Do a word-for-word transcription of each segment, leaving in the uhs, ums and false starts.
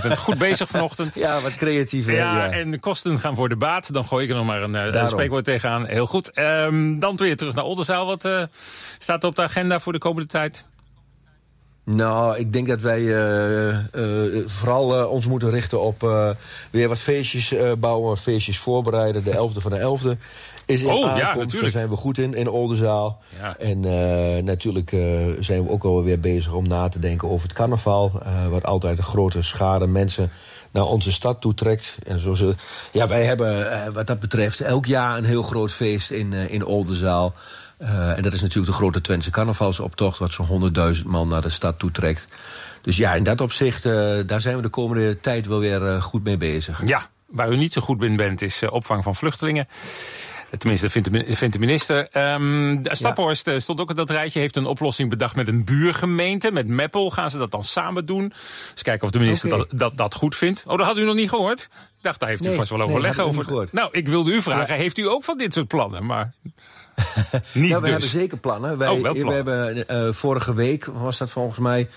bent goed bezig vanochtend. Ja, wat creatief. Ja, ja, en de kosten gaan voor de baat. Dan gooi ik er nog maar een uh, spreekwoord tegenaan. Heel goed. Um, dan weer terug naar Oldenzaal. Wat uh, staat er op de agenda voor de komende tijd? Nou, ik denk dat wij uh, uh, vooral uh, ons moeten richten op uh, weer wat feestjes uh, bouwen, feestjes voorbereiden. De elfde van de elfde is in oh, aankomst. Ja, natuurlijk. Daar zijn we goed in, in Oldenzaal. Ja. En uh, natuurlijk uh, zijn we ook alweer bezig om na te denken over het carnaval. Uh, wat altijd een grote schade mensen naar onze stad toetrekt. En zoals, uh, ja, wij hebben uh, wat dat betreft elk jaar een heel groot feest in, uh, in Oldenzaal. Uh, en dat is natuurlijk de grote Twentse carnavalsoptocht, wat zo'n honderdduizend man naar de stad toetrekt. Dus ja, in dat opzicht, uh, daar zijn we de komende tijd wel weer uh, goed mee bezig. Ja, waar u niet zo goed in bent, is uh, opvang van vluchtelingen. Tenminste, vindt de, vindt de minister. Um, Staphorst ja. stond ook in dat rijtje, heeft een oplossing bedacht met een buurgemeente. Met Meppel gaan ze dat dan samen doen. Dus kijken of de minister okay. dat, dat, dat goed vindt. Oh, dat had u nog niet gehoord? Ik dacht, daar heeft u nee, vast wel overleg nee, over. Nou, ik wilde u vragen, ja. heeft u ook van dit soort plannen? Maar niet ja, we dus. hebben zeker plannen. Wij, oh, wel plannen. We hebben uh, vorige week, was dat volgens mij,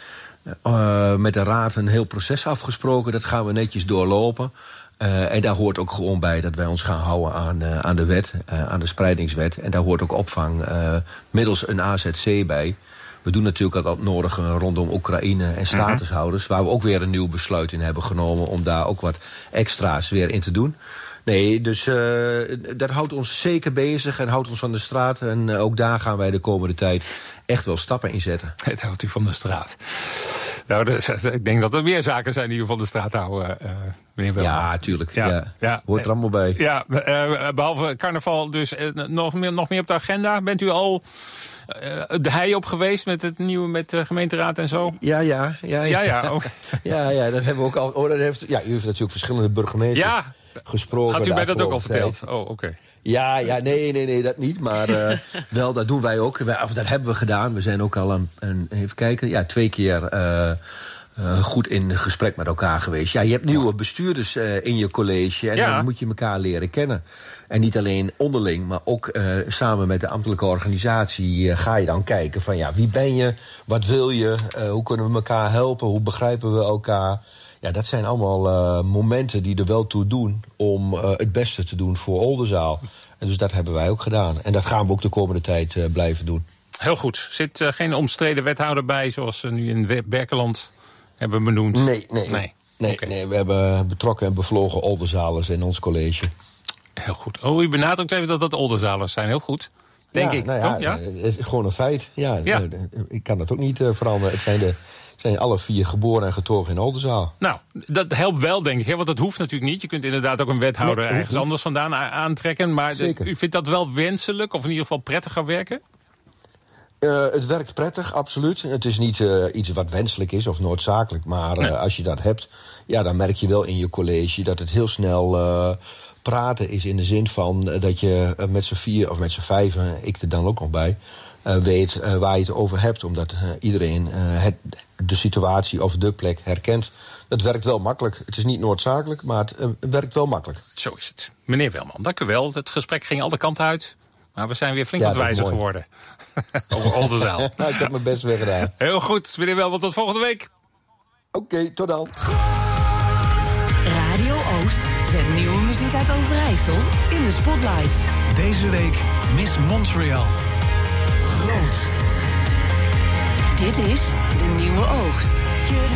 uh, met de raad een heel proces afgesproken. Dat gaan we netjes doorlopen. Uh, en daar hoort ook gewoon bij dat wij ons gaan houden aan, uh, aan de wet, uh, aan de spreidingswet. En daar hoort ook opvang uh, middels een A Z C bij. We doen natuurlijk al het nodige rondom Oekraïne en statushouders, waar we ook weer een nieuw besluit in hebben genomen om daar ook wat extra's weer in te doen. Nee, dus uh, dat houdt ons zeker bezig en houdt ons van de straat. En uh, ook daar gaan wij de komende tijd echt wel stappen in zetten. Het houdt u van de straat. Nou, dus, ik denk dat er meer zaken zijn die u van de straat houden, uh, meneer Welman. Ja, tuurlijk. Ja, ja. ja. Hoort er allemaal bij. Ja, uh, behalve carnaval dus uh, nog, meer, nog meer op de agenda. Bent u al uh, de hei op geweest met het nieuwe, met de gemeenteraad en zo? Ja, ja. Ja, ja. ja, ja, oh. ja, ja dat hebben we ook al. Oh, dat heeft, ja, u heeft natuurlijk verschillende burgemeesters ja. gesproken. Had u mij dat ook al verteld? Tijd. Oh, oké. Okay. Ja, ja, nee, nee, nee, dat niet. Maar uh, wel, dat doen wij ook. Wij, of dat hebben we gedaan. We zijn ook al een, een even kijken, ja, twee keer uh, uh, goed in gesprek met elkaar geweest. Ja, je hebt nieuwe bestuurders uh, in je college en ja. dan moet je elkaar leren kennen. En niet alleen onderling, maar ook uh, samen met de ambtelijke organisatie uh, ga je dan kijken van ja, wie ben je, wat wil je, uh, hoe kunnen we elkaar helpen, hoe begrijpen we elkaar. Ja, dat zijn allemaal uh, momenten die er wel toe doen om uh, het beste te doen voor Oldenzaal. En dus dat hebben wij ook gedaan. En dat gaan we ook de komende tijd uh, blijven doen. Heel goed. Zit uh, geen omstreden wethouder bij, zoals ze nu in Berkeland hebben benoemd? Nee, nee. nee. nee, okay. nee we hebben betrokken en bevlogen Oldenzalers in ons college. Heel goed. Oh, u benadrukt even dat dat Oldenzalers zijn. Heel goed. Denk ja, ik. Nou ja, toch? Ja, het is gewoon een feit. Ja, ja. Ik kan dat ook niet uh, veranderen. Het zijn de... zijn alle vier geboren en getogen in Oldenzaal. Nou, dat helpt wel, denk ik. Hè? Want dat hoeft natuurlijk niet. Je kunt inderdaad ook een wethouder nee, ergens anders vandaan aantrekken. Maar de, u vindt dat wel wenselijk? Of in ieder geval prettiger werken? Uh, het werkt prettig, absoluut. Het is niet uh, iets wat wenselijk is of noodzakelijk. Maar uh, nee. als je dat hebt, ja, dan merk je wel in je college dat het heel snel uh, praten is. In de zin van uh, dat je uh, met z'n vier of met z'n vijven, ik er dan ook nog bij... Uh, weet uh, waar je het over hebt, omdat uh, iedereen uh, het, de situatie of de plek herkent. Dat werkt wel makkelijk. Het is niet noodzakelijk, maar het uh, werkt wel makkelijk. Zo is het. Meneer Welman, dank u wel. Het gesprek ging alle kanten uit, maar we zijn weer flink ja, wat wijzer geworden. Over Oldenzaal. Nou, ik heb mijn best weer gedaan. Heel goed, meneer Welman, tot volgende week. Oké, okay, tot dan. Radio Oost zet nieuwe muziek uit Overijssel in de Spotlights. Deze week Miss Montreal. Groot. Dit is De Nieuwe Oogst.